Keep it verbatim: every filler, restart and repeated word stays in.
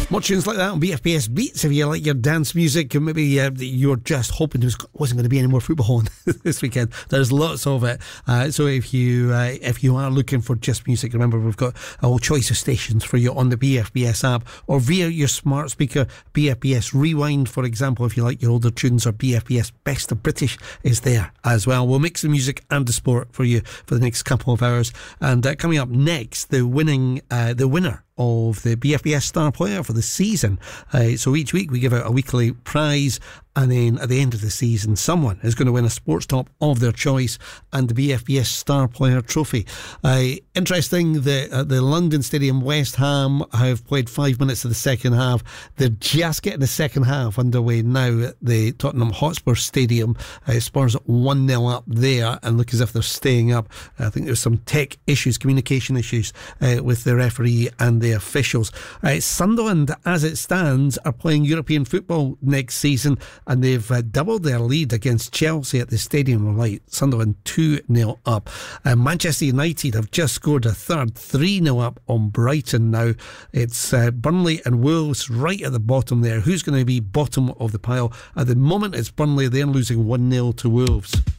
More tunes like that on B F B S Beats if you like your dance music, and maybe uh, you're just hoping there wasn't going to be any more football on this weekend. There's lots of it. Uh, so if you uh, if you are looking for just music, remember we've got a whole choice of stations for you on the B F B S app or via your smart speaker. B F B S Rewind, for example, if you like your older tunes, or B F B S Best of British is there as well. We'll mix the music and the sport for you for the next couple of hours. And uh, coming up next, the winning uh, the winner of the B F B S Star Player for the season. Uh, so each week we give out a weekly prize, and then at the end of the season someone is going to win a sports top of their choice and the B F B S Star Player trophy. Uh, interesting that at the London Stadium, West Ham have played five minutes of the second half. They're just getting the second half underway now at the Tottenham Hotspur Stadium. Uh, Spurs one nil up there and look as if they're staying up. I think there's some tech issues, communication issues uh, with the referee and the officials. Uh, Sunderland, as it stands, are playing European football next season, and they've uh, doubled their lead against Chelsea at the Stadium Light. Sunderland two nil up. Uh, Manchester United have just scored a third, three nil up on Brighton now. It's uh, Burnley and Wolves right at the bottom there. Who's going to be bottom of the pile? At the moment it's Burnley. They're losing one nil to Wolves.